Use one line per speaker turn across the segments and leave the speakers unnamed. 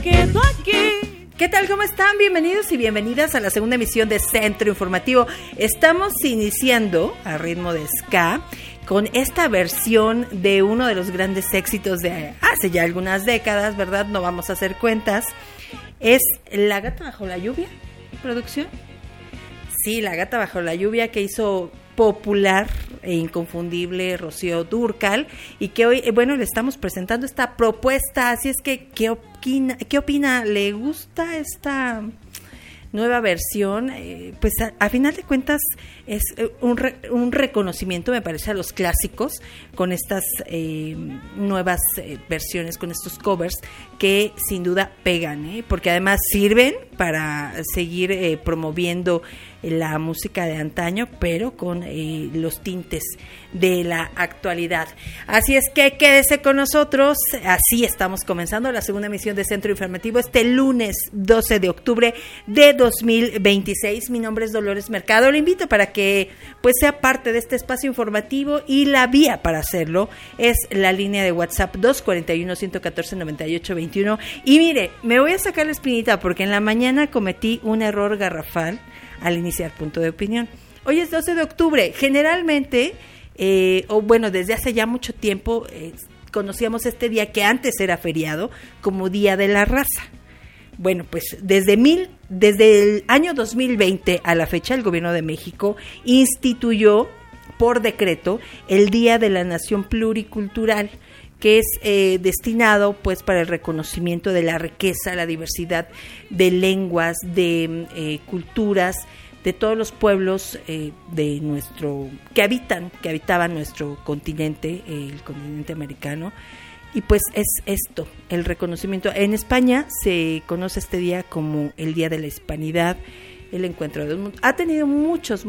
quedo aquí. ¿Qué tal? ¿Cómo están? Bienvenidos y bienvenidas a la segunda emisión de Centro Informativo. Estamos iniciando a ritmo de ska con esta versión de uno de los grandes éxitos de hace ya algunas décadas, ¿verdad? No vamos a hacer cuentas. Es La Gata Bajo la Lluvia, producción. Sí, La Gata Bajo la Lluvia, que hizo popular e inconfundible Rocío Dúrcal, y que hoy, bueno, le estamos presentando esta propuesta. Así es que, ¿qué opina? ¿Le gusta esta nueva versión? Pues a final de cuentas es un reconocimiento, me parece, a los clásicos con estas nuevas versiones, con estos covers que sin duda pegan, porque además sirven para seguir promoviendo la música de antaño, pero con los tintes de la actualidad. Así es que quédese con nosotros. Así estamos comenzando la segunda emisión de Centro Informativo este lunes 12 de octubre de 2026. Mi nombre es Dolores Mercado. Lo invito para que pues sea parte de este espacio informativo, y la vía para hacerlo es la línea de WhatsApp 241-114-9821. Y mire, me voy a sacar la espinita porque en la mañana cometí un error garrafal al iniciar Punto de Opinión. Hoy es 12 de octubre. Generalmente, desde hace ya mucho tiempo, conocíamos este día, que antes era feriado, como Día de la Raza. Bueno, pues desde el año 2020 a la fecha, el Gobierno de México instituyó por decreto el Día de la Nación Pluricultural, que es destinado pues para el reconocimiento de la riqueza, la diversidad de lenguas, de culturas, de todos los pueblos que habitaban nuestro continente, el continente americano. Y pues es esto, el reconocimiento. En España se conoce este día como el Día de la Hispanidad, el Encuentro de los Mundos. Ha tenido muchos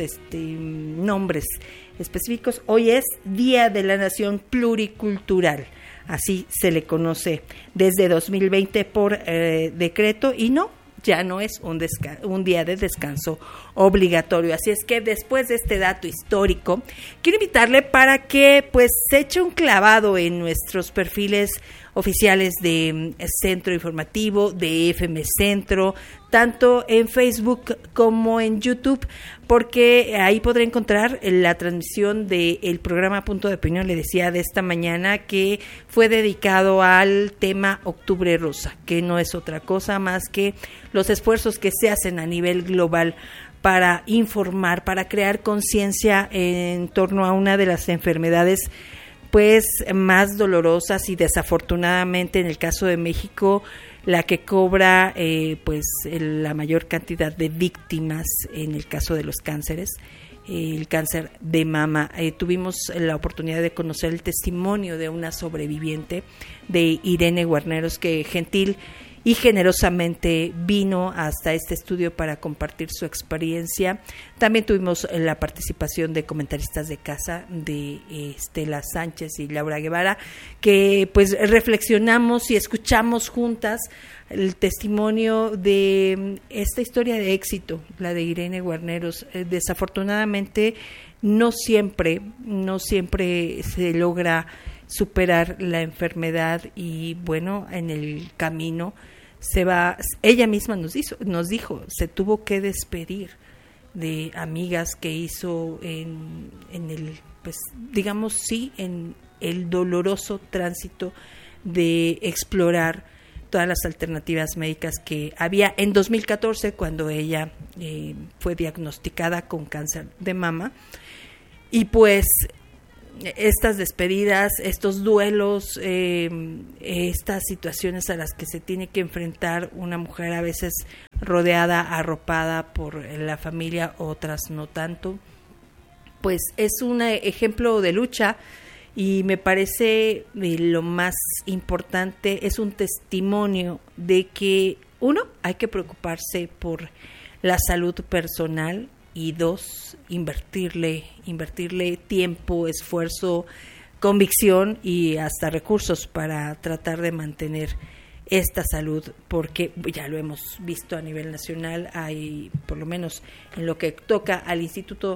nombres específicos. Hoy es Día de la Nación Pluricultural, así se le conoce desde 2020 por decreto, y ya no es un día de descanso obligatorio. Así es que después de este dato histórico, quiero invitarle para que pues se eche un clavado en nuestros perfiles oficiales de Centro Informativo, de FM Centro, tanto en Facebook como en YouTube, porque ahí podrá encontrar la transmisión del programa Punto de Opinión, le decía, de esta mañana, que fue dedicado al tema Octubre Rosa, que no es otra cosa más que los esfuerzos que se hacen a nivel global para informar, para crear conciencia en torno a una de las enfermedades pues más dolorosas y desafortunadamente en el caso de México la que cobra la mayor cantidad de víctimas en el caso de los cánceres, el cáncer de mama. Tuvimos la oportunidad de conocer el testimonio de una sobreviviente, de Irene Guarneros, que gentil y generosamente vino hasta este estudio para compartir su experiencia. También tuvimos la participación de comentaristas de casa, de Estela Sánchez y Laura Guevara, que pues reflexionamos y escuchamos juntas el testimonio de esta historia de éxito, la de Irene Guarneros. Desafortunadamente no siempre se logra superar la enfermedad, y bueno, en el camino ella misma nos dijo, se tuvo que despedir de amigas que hizo en el doloroso tránsito de explorar todas las alternativas médicas que había en 2014, cuando ella fue diagnosticada con cáncer de mama. Y pues estas despedidas, estos duelos, estas situaciones a las que se tiene que enfrentar una mujer, a veces rodeada, arropada por la familia, otras no tanto, pues es un ejemplo de lucha, y me parece lo más importante, es un testimonio de que, uno, hay que preocuparse por la salud personal, y dos, invertirle tiempo, esfuerzo, convicción y hasta recursos para tratar de mantener esta salud, porque ya lo hemos visto a nivel nacional. Hay, por lo menos en lo que toca al Instituto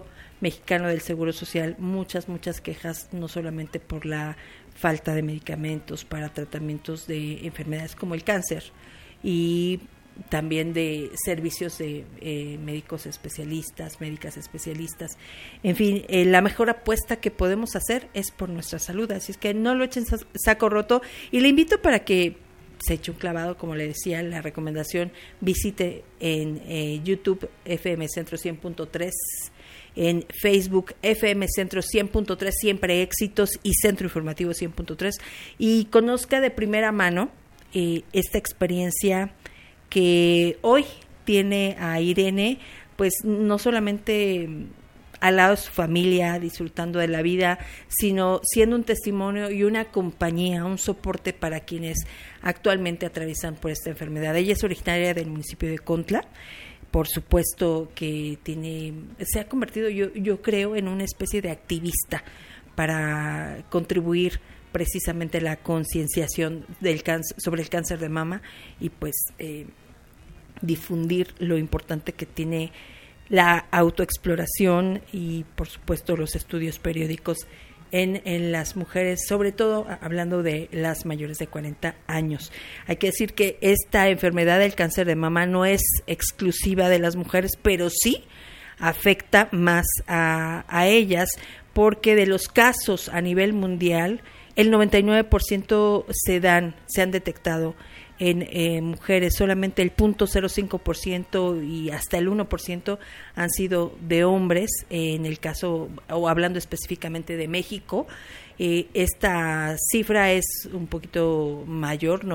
Mexicano del Seguro Social muchas quejas, no solamente por la falta de medicamentos para tratamientos de enfermedades como el cáncer, y también de servicios de médicos especialistas, médicas especialistas. En fin, la mejor apuesta que podemos hacer es por nuestra salud, así es que no lo echen saco roto, y le invito para que se eche un clavado, como le decía, la recomendación, visite en YouTube FM Centro 100.3, en Facebook FM Centro 100.3, siempre éxitos, y Centro Informativo 100.3, y conozca de primera mano esta experiencia que hoy tiene a Irene, pues no solamente al lado de su familia, disfrutando de la vida, sino siendo un testimonio y una compañía, un soporte para quienes actualmente atraviesan por esta enfermedad. Ella es originaria del municipio de Contla, por supuesto que se ha convertido, yo creo, en una especie de activista para contribuir precisamente a la concienciación sobre el cáncer de mama, y pues difundir lo importante que tiene la autoexploración y por supuesto los estudios periódicos en las mujeres, sobre todo hablando de las mayores de 40 años. Hay que decir que esta enfermedad del cáncer de mama no es exclusiva de las mujeres, pero sí afecta más a ellas, porque de los casos a nivel mundial, el 99% se han detectado en mujeres, solamente el 0.05% y hasta el 1% han sido de hombres. En el caso, o hablando específicamente de México, esta cifra es un poquito mayor,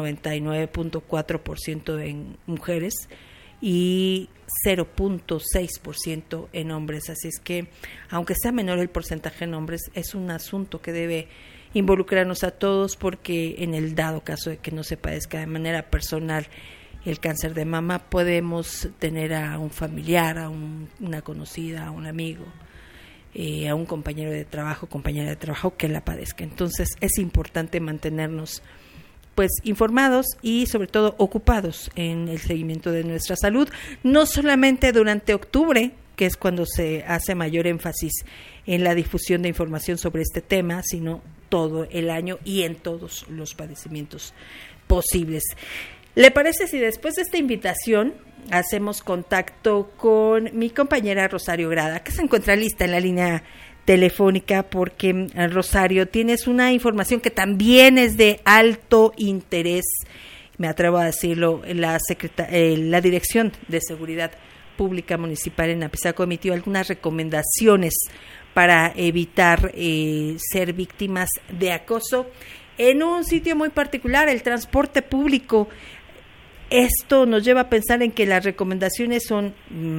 99.4% en mujeres y 0.6% en hombres. Así es que, aunque sea menor el porcentaje en hombres, es un asunto que debe involucrarnos a todos, porque en el dado caso de que no se padezca de manera personal el cáncer de mama, podemos tener a un familiar, a una conocida, a un amigo, a un compañera de trabajo que la padezca. Entonces es importante mantenernos pues informados y sobre todo ocupados en el seguimiento de nuestra salud, no solamente durante octubre, que es cuando se hace mayor énfasis en la difusión de información sobre este tema, sino todo el año y en todos los padecimientos posibles. ¿Le parece si después de esta invitación hacemos contacto con mi compañera Rosario Grada, que se encuentra lista en la línea telefónica? Porque, Rosario, tienes una información que también es de alto interés, me atrevo a decirlo. La Dirección de Seguridad Pública Municipal en Apizaco emitió algunas recomendaciones para evitar ser víctimas de acoso en un sitio muy particular, el transporte público. Esto nos lleva a pensar en que las recomendaciones son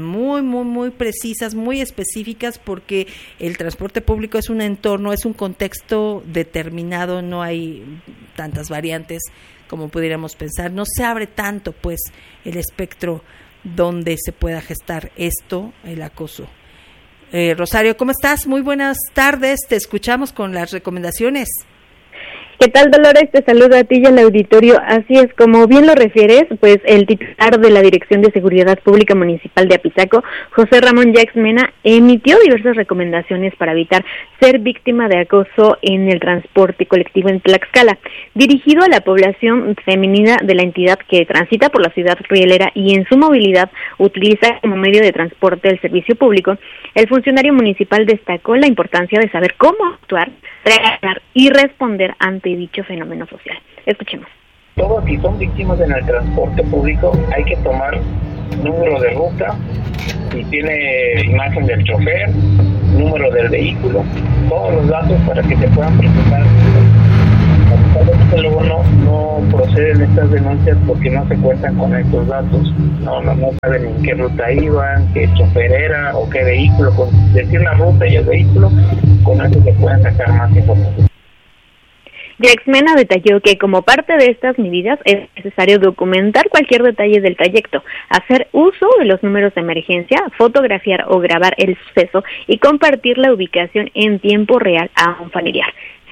muy precisas, muy específicas, porque el transporte público es un entorno, es un contexto determinado, no hay tantas variantes como pudiéramos pensar, no se abre tanto pues el espectro donde se pueda gestar esto, el acoso. Rosario, ¿cómo estás? Muy buenas tardes, te escuchamos con las recomendaciones.
¿Qué tal, Dolores? Te saludo a ti y al auditorio. Así es, como bien lo refieres, pues el titular de la Dirección de Seguridad Pública Municipal de Apizaco, José Ramón Yax Mena, emitió diversas recomendaciones para evitar ser víctima de acoso en el transporte colectivo en Tlaxcala, dirigido a la población femenina de la entidad que transita por la ciudad rielera y en su movilidad utiliza como medio de transporte el servicio público. El funcionario municipal destacó la importancia de saber cómo actuar, reaccionar y responder ante dicho fenómeno social. Escuchemos.
Todos, si son víctimas en el transporte público, hay que tomar número de ruta, si tiene imagen del chofer, número del vehículo, todos los datos para que se puedan presentar. Luego no proceden estas denuncias porque no se cuentan con estos datos, no saben en qué ruta iban, qué chofer era o qué vehículo. Con decir la ruta y el vehículo, con eso se pueden sacar más información.
Yax Mena detalló que como parte de estas medidas es necesario documentar cualquier detalle del trayecto, hacer uso de los números de emergencia, fotografiar o grabar el suceso y compartir la ubicación en tiempo real a un familiar.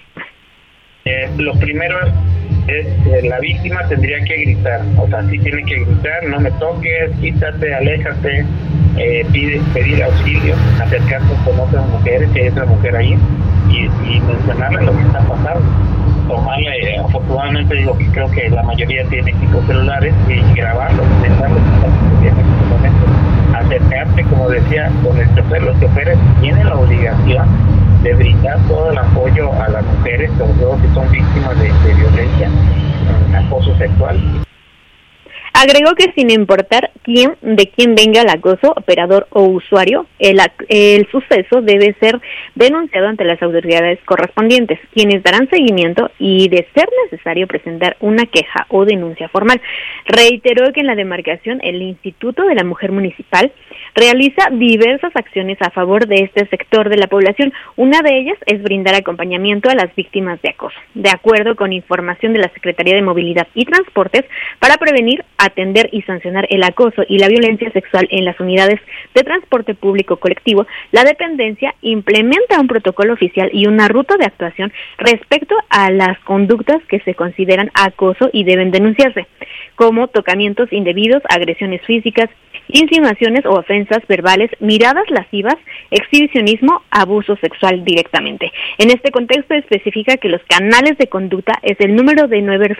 Lo primero es la víctima tendría que gritar, o sea, sí tiene que gritar, no me toques, quítate, aléjate, pedir auxilio, acercarse con otras mujeres, si hay otra mujer ahí, y mencionarle lo que está pasando. Tomarle, afortunadamente digo que creo que la mayoría tiene equipos celulares, y grabarlo, comentar lo que está sucediendo en este momento. Acercarse, como decía, con el chofer. Los choferes tienen la obligación de brindar todo el apoyo a las mujeres, sobre todo si son víctimas de violencia, acoso sexual.
Agregó que sin importar de quién venga el acoso, operador o usuario, el suceso debe ser denunciado ante las autoridades correspondientes, quienes darán seguimiento y, de ser necesario, presentar una queja o denuncia formal. Reiteró que en la demarcación el Instituto de la Mujer Municipal realiza diversas acciones a favor de este sector de la población. Una de ellas es brindar acompañamiento a las víctimas de acoso, de acuerdo con información de la Secretaría de Movilidad y Transportes, para prevenir, atender y sancionar el acoso y la violencia sexual en las unidades de transporte público colectivo. La dependencia implementa un protocolo oficial y una ruta de actuación respecto a las conductas que se consideran acoso y deben denunciarse, como tocamientos indebidos, agresiones físicas, insinuaciones o ofensas verbales, miradas lascivas, exhibicionismo, abuso sexual directamente. En este contexto especifica que los canales de conducta es el número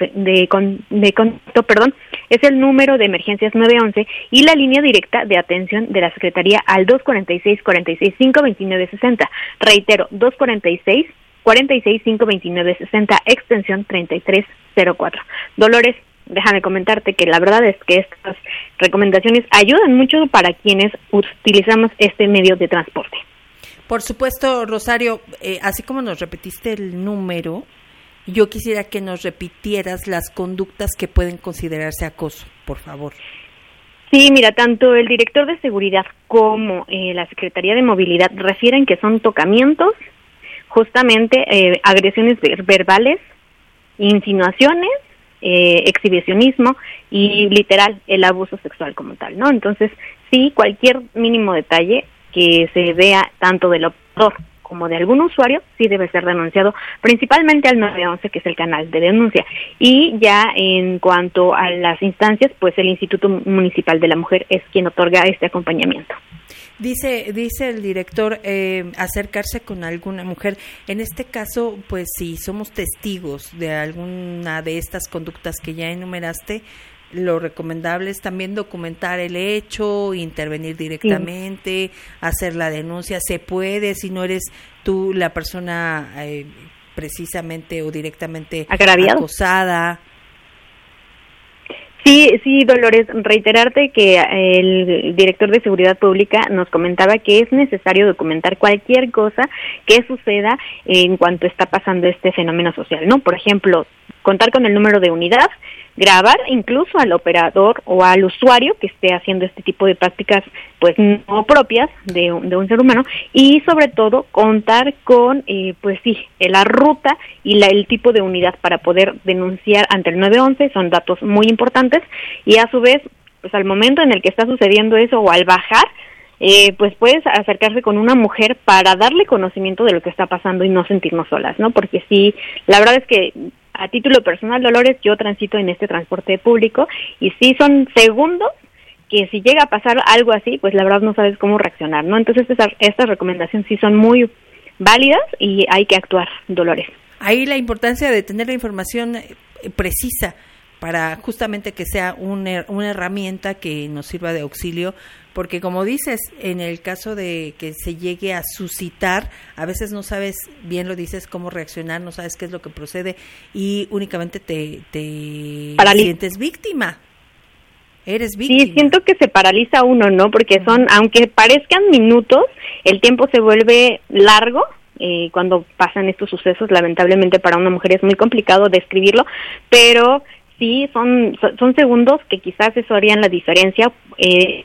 es el número de emergencias 911 y la línea directa de atención de la Secretaría al 246-46-529-60. Reitero, 246-46-529-60, extensión 3304. Dolores, déjame comentarte que la verdad es que estas recomendaciones ayudan mucho para quienes utilizamos este medio de transporte.
Por supuesto, Rosario, así como nos repetiste el número, yo quisiera que nos repitieras las conductas que pueden considerarse acoso, por favor.
Sí, mira, tanto el director de seguridad como la Secretaría de Movilidad refieren que son tocamientos, justamente agresiones verbales, insinuaciones, exhibicionismo y literal el abuso sexual como tal, ¿no? Entonces, sí, cualquier mínimo detalle que se vea tanto del operador como de algún usuario, sí debe ser denunciado, principalmente al 911, que es el canal de denuncia. Y ya en cuanto a las instancias, pues el Instituto Municipal de la Mujer es quien otorga este acompañamiento.
Dice el director, acercarse con alguna mujer. En este caso, pues si somos testigos de alguna de estas conductas que ya enumeraste, lo recomendable es también documentar el hecho, intervenir directamente, hacer la denuncia. Se puede, si no eres tú la persona precisamente o directamente
agraviado,
acosada.
Sí, Dolores, reiterarte que el director de Seguridad Pública nos comentaba que es necesario documentar cualquier cosa que suceda en cuanto está pasando este fenómeno social, ¿no? Por ejemplo, contar con el número de unidad, grabar incluso al operador o al usuario que esté haciendo este tipo de prácticas pues no propias de un ser humano, y sobre todo contar con la ruta y el tipo de unidad para poder denunciar ante el 911. Son datos muy importantes, y a su vez pues al momento en el que está sucediendo eso o al bajar, pues puedes acercarse con una mujer para darle conocimiento de lo que está pasando y no sentirnos solas, ¿no? Porque sí, la verdad es que a título personal, Dolores, yo transito en este transporte público y sí son segundos que si llega a pasar algo así, pues la verdad no sabes cómo reaccionar, ¿no? Entonces estas recomendaciones sí son muy válidas y hay que actuar, Dolores.
Ahí la importancia de tener la información precisa para justamente que sea una herramienta que nos sirva de auxilio, porque como dices, en el caso de que se llegue a suscitar, a veces no sabes, bien lo dices, cómo reaccionar, no sabes qué es lo que procede y únicamente te sientes víctima. Eres víctima.
Sí, siento que se paraliza uno, ¿no? Porque aunque parezcan minutos, el tiempo se vuelve largo. Cuando pasan estos sucesos, lamentablemente para una mujer es muy complicado describirlo, pero sí, son segundos que quizás eso harían la diferencia.